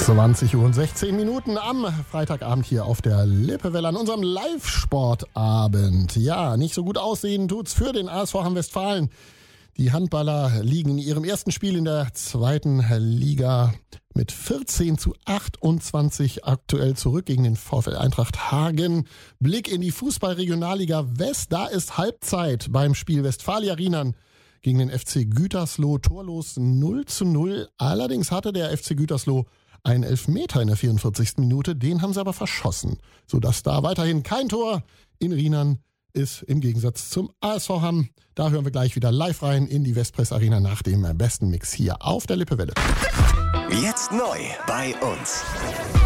20:16 am Freitagabend hier auf der Lippewelle an unserem Live-Sportabend. Ja, nicht so gut aussehen tut's für den ASV Hamm-Westfalen. Die Handballer liegen in ihrem ersten Spiel in der zweiten Liga mit 14:28 aktuell zurück gegen den VfL Eintracht Hagen. Blick in die Fußball-Regionalliga West. Da ist Halbzeit beim Spiel Westfalia Riemann gegen den FC Gütersloh. Torlos 0:0. Allerdings hatte der FC Gütersloh einen Elfmeter in der 44. Minute. Den haben sie aber verschossen, sodass da weiterhin kein Tor in Riemann ist, im Gegensatz zum ASV Hamm. Da hören wir gleich wieder live rein in die Westpress Arena nach dem besten Mix hier auf der Lippewelle. Jetzt neu bei uns.